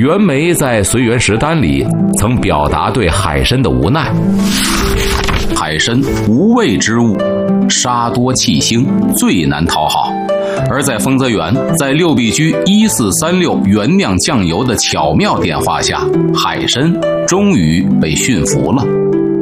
袁枚在《随园食单》里曾表达对海参的无奈：海参无味之物，沙多气腥，最难讨好。而在丰泽园，在六必居1436原酿酱油的巧妙点化下，海参终于被驯服了。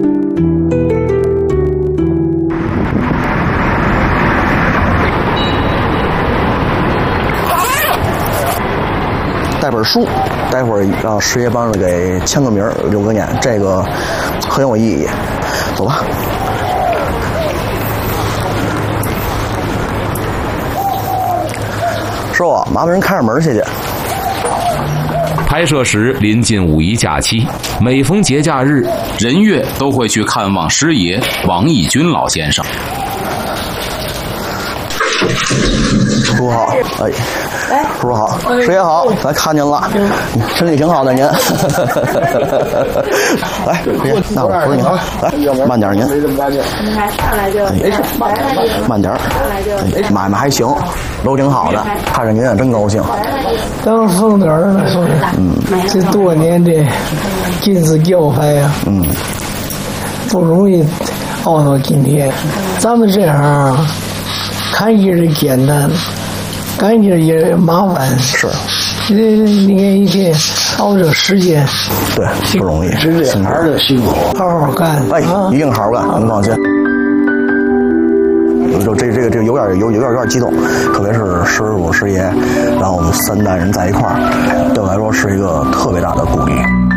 带本书，待会儿让师爷帮着给签个名留个念，这个很有意义。走吧。师傅，麻烦人开上门，谢谢。 拍摄时临近五一假期，每逢节假日，人月都会去看望师爷王义军老先生。 师傅好，哎。师傅好，师爷好，咱看见了，身体挺好的您。来，师爷，那我扶着您，来，慢点您。 上来就没事， 慢点。买卖还行，都挺好的，看着您也真高兴。 当风点了，说是，这多年的金字教派呀，不容易熬到今天。咱们这行看起来简单。干劲也麻烦， 是， 你看一天熬这时间， 对，不容易， 是这还是辛苦，好好干， 哎，一定好好干，您放心。就这有点激动，特别是师傅师爷，然后我们3代人在一块儿，对我来说是一个特别大的鼓励。